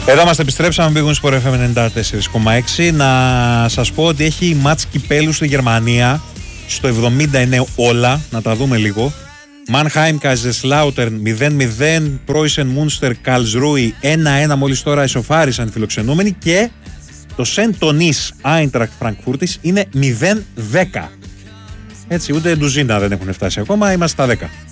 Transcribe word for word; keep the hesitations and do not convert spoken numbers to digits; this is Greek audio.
Εδώ μας επιστρέψαμε, Big Win Sport εφ εμ ενενήντα τέσσερα κόμμα έξι. Να σας πω ότι έχει μάτς κυπέλου στη Γερμανία. Στο εβδομήντα είναι όλα, να τα δούμε λίγο. Μάνχαιμ Καϊζεσλάουτερν μηδέν μηδέν, Πρόισεν Μούνστερ Καλσρούι ένα ένα, μόλις τώρα ισοφάρισαν οι φιλοξενούμενοι, και το Σεν Τονίς Άιντραχτ Φραγκφούρτης είναι μηδέν δέκα. Έτσι, ούτε ντουζίνα δεν έχουν φτάσει ακόμα, είμαστε στα δέκα.